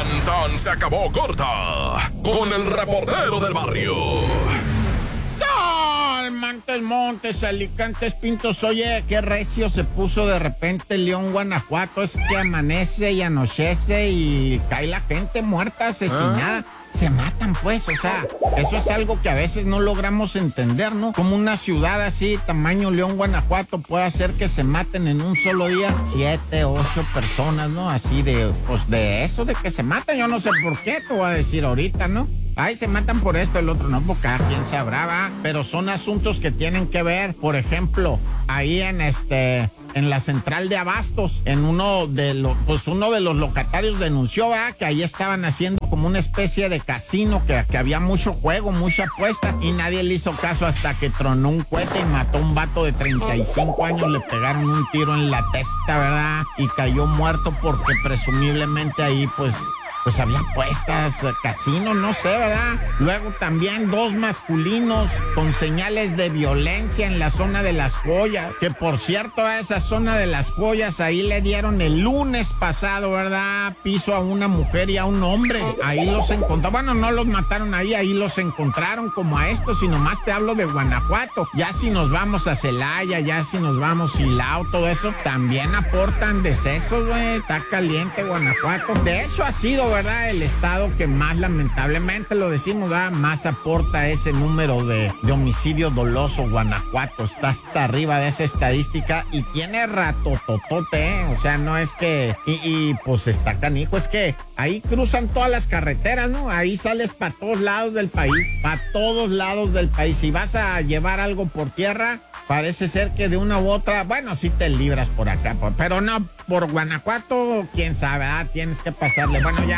Tan se acabó corta con el reportero del barrio. Montes, Alicantes, Pintos. Oye, qué recio se puso de repente León, Guanajuato. Es que amanece y anochece y cae la gente muerta, asesinada. Se matan, pues, o sea, eso es algo que a veces no logramos entender, ¿no? Como una ciudad así, tamaño León, Guanajuato, puede hacer que se maten en un solo día 7, 8 personas, ¿no? Así de, pues, de eso, de que se matan, yo no sé por qué, te voy a decir ahorita, ¿no? Ay, se matan por esto, el otro, no, porque cada quien sabrá, ¿va? Pero son asuntos que tienen que ver, por ejemplo, ahí en la central de abastos, en uno de los locatarios denunció, ¿verdad? Que ahí estaban haciendo como una especie de casino, que había mucho juego, mucha apuesta, y nadie le hizo caso hasta que tronó un cohete y mató a un vato de 35 años, le pegaron un tiro en la testa, ¿verdad? Y cayó muerto porque presumiblemente ahí, pues había apuestas, casino, no sé, ¿verdad? Luego también 2 masculinos con señales de violencia en la zona de Las Joyas, que por cierto a esa zona de Las Joyas ahí le dieron el lunes pasado, ¿verdad? Piso a una mujer y a un hombre. Ahí los encontraron, bueno, no los mataron ahí los encontraron como a estos, y nomás te hablo de Guanajuato. Ya si nos vamos a Celaya, ya si nos vamos a Silao, todo eso, también aportan decesos, güey. Está caliente Guanajuato. De hecho ha sido, ¿verdad?, el estado que más, lamentablemente lo decimos, ¿verdad?, más aporta ese número de homicidio doloso. Guanajuato está hasta arriba de esa estadística y tiene ratototote, ¿eh? O sea, no es que... Y pues está canijo, es que ahí cruzan todas las carreteras, ¿no? Ahí sales para todos lados del país, para todos lados del país. Si vas a llevar algo por tierra, parece ser que de una u otra, bueno, sí te libras por acá, pero no, por Guanajuato, quién sabe, tienes que pasarle. Bueno, ya.